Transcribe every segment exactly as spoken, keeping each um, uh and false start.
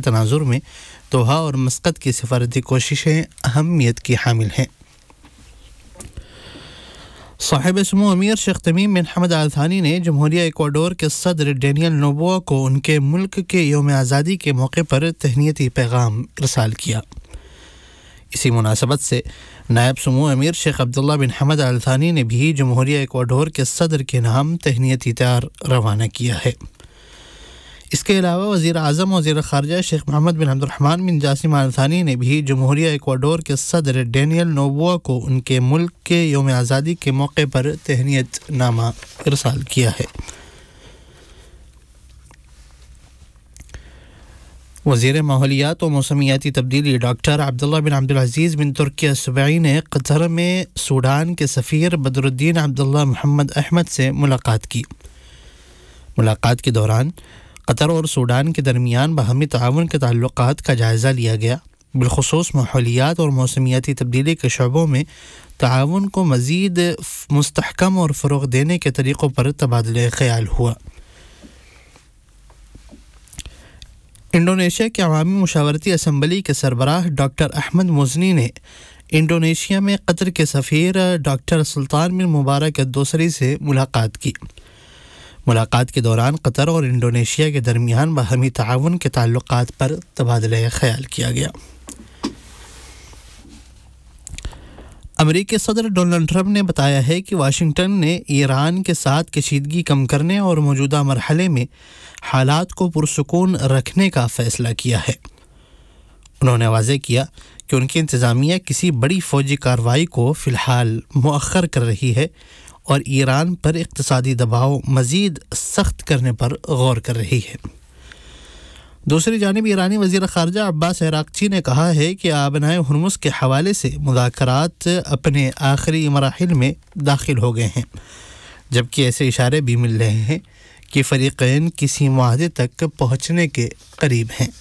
تناظر میں دوحہ اور مسقط کی سفارتی کوششیں اہمیت کی حامل ہیں۔ صاحب سمو امیر شیخ تمیم بن حمد آل ثانی نے جمہوریہ ایکواڈور کے صدر ڈینیل نوبوا کو ان کے ملک کے یوم آزادی کے موقع پر تہنیتی پیغام ارسال کیا۔ اسی مناسبت سے نائب سمو امیر شیخ عبداللہ بن حمد آل ثانی نے بھی جمہوریہ ایکواڈور کے صدر کے نام تہنیتی تار روانہ کیا ہے۔ اس کے علاوہ وزیر اعظم وزیر خارجہ شیخ محمد بن عبد الرحمن بن جاسم آل ثانی نے بھی جمہوریہ ایکواڈور کے صدر ڈینیل نوبوا کو ان کے ملک کے یوم آزادی کے موقع پر تہنیت نامہ ارسال کیا ہے۔ وزیر ماحولیات و موسمیاتی تبدیلی ڈاکٹر عبداللہ بن عبدالعزیز بن ترکی السبعی نے قطر میں سوڈان کے سفیر بدر الدین عبداللہ محمد احمد سے ملاقات کی۔ ملاقات کے دوران قطر اور سوڈان کے درمیان باہمی تعاون کے تعلقات کا جائزہ لیا گیا، بالخصوص ماحولیات اور موسمیاتی تبدیلی کے شعبوں میں تعاون کو مزید مستحکم اور فروغ دینے کے طریقوں پر تبادلہ خیال ہوا۔ انڈونیشیا کے عوامی مشاورتی اسمبلی کے سربراہ ڈاکٹر احمد مزنی نے انڈونیشیا میں قطر کے سفیر ڈاکٹر سلطان بن مبارک الدوسری سے ملاقات کی۔ ملاقات کے دوران قطر اور انڈونیشیا کے درمیان باہمی تعاون کے تعلقات پر تبادلہ خیال کیا گیا۔ امریکی صدر ڈونلڈ ٹرمپ نے بتایا ہے کہ واشنگٹن نے ایران کے ساتھ کشیدگی کم کرنے اور موجودہ مرحلے میں حالات کو پرسکون رکھنے کا فیصلہ کیا ہے۔ انہوں نے واضح کیا کہ ان کی انتظامیہ کسی بڑی فوجی کارروائی کو فی الحال مؤخر کر رہی ہے اور ایران پر اقتصادی دباؤ مزید سخت کرنے پر غور کر رہی ہے۔ دوسری جانب ایرانی وزیر خارجہ عباس عراقچی نے کہا ہے کہ آبنائے ہرمز کے حوالے سے مذاکرات اپنے آخری مراحل میں داخل ہو گئے ہیں، جبکہ ایسے اشارے بھی مل رہے ہیں کہ فریقین کسی معاہدے تک پہنچنے کے قریب ہیں۔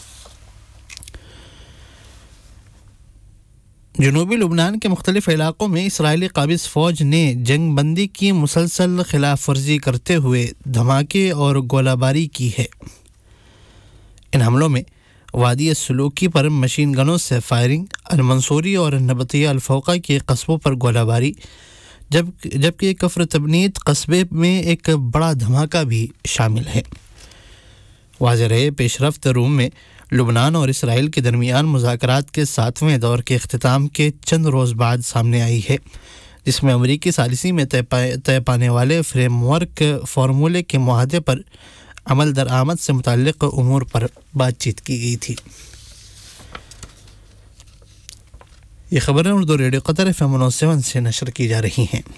جنوبی لبنان کے مختلف علاقوں میں اسرائیلی قابض فوج نے جنگ بندی کی مسلسل خلاف ورزی کرتے ہوئے دھماکے اور گولہ باری کی ہے۔ ان حملوں میں وادی سلوکی پر مشین گنوں سے فائرنگ، المنصوری اور نبطیہ الفوقہ کے قصبوں پر گولہ باری، جب جبکہ کفر تبنیت قصبے میں ایک بڑا دھماکہ بھی شامل ہے۔ واضح رہے پیش رفت روم میں لبنان اور اسرائیل کے درمیان مذاکرات کے ساتویں دور کے اختتام کے چند روز بعد سامنے آئی ہے، جس میں امریکی ثالثی میں طے پانے والے فریم ورک فارمولے کے معاہدے پر عمل درآمد سے متعلق امور پر بات چیت کی گئی تھی۔ یہ خبریں اردو ریڈیو قطر ایف ایم سیون سے نشر کی جا رہی ہیں۔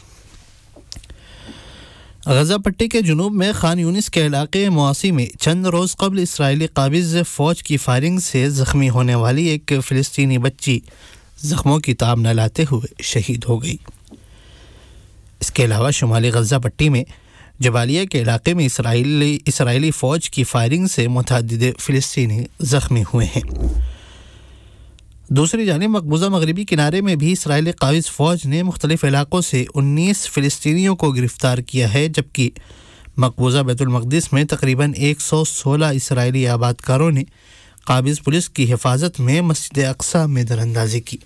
غزہ پٹی کے جنوب میں خان یونس کے علاقے مواسی میں چند روز قبل اسرائیلی قابض فوج کی فائرنگ سے زخمی ہونے والی ایک فلسطینی بچی زخموں کی تاب نہ لاتے ہوئے شہید ہو گئی۔ اس کے علاوہ شمالی غزہ پٹی میں جبالیہ کے علاقے میں اسرائیلی اسرائیلی فوج کی فائرنگ سے متعدد فلسطینی زخمی ہوئے ہیں۔ دوسری جانب مقبوضہ مغربی کنارے میں بھی اسرائیلی قابض فوج نے مختلف علاقوں سے انیس فلسطینیوں کو گرفتار کیا ہے، جبکہ مقبوضہ بیت المقدس میں تقریباً ایک سو سولہ اسرائیلی آبادکاروں نے قابض پولیس کی حفاظت میں مسجد اقصی میں دراندازی کی۔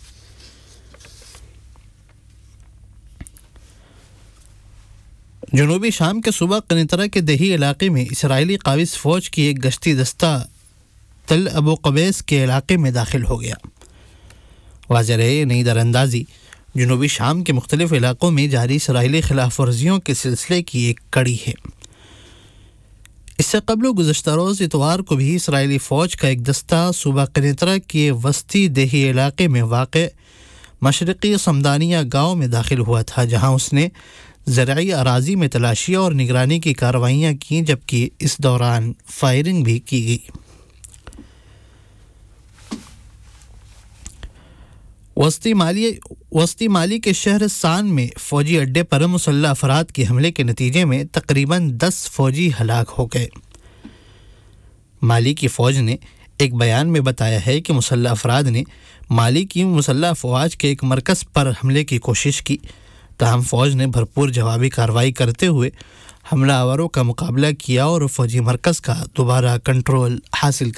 جنوبی شام کے صوبہ قنیطرہ کے دیہی علاقے میں اسرائیلی قابض فوج کی ایک گشتی دستہ تل ابو قبیس کے علاقے میں داخل ہو گیا۔ واضح رہے نئی دراندازی جنوبی شام کے مختلف علاقوں میں جاری اسرائیلی خلاف ورزیوں کے سلسلے کی ایک کڑی ہے۔ اس سے قبل گزشتہ روز اتوار کو بھی اسرائیلی فوج کا ایک دستہ صوبہ قنیطرہ کے وسطی دیہی علاقے میں واقع مشرقی سمدانیہ گاؤں میں داخل ہوا تھا، جہاں اس نے زرعی اراضی میں تلاشی اور نگرانی کی کارروائیاں کیں، جبکہ اس دوران فائرنگ بھی کی گئی۔ وسطی مالی وسطی مالی کے شہر سان میں فوجی اڈے پر مسلح افراد کے حملے کے نتیجے میں تقریباً دس فوجی ہلاک ہو گئے۔ مالی کی فوج نے ایک بیان میں بتایا ہے کہ مسلح افراد نے مالی کی مسلح افواج کے ایک مرکز پر حملے کی کوشش کی، تاہم فوج نے بھرپور جوابی کارروائی کرتے ہوئے حملہ آوروں کا مقابلہ کیا اور فوجی مرکز کا دوبارہ کنٹرول حاصل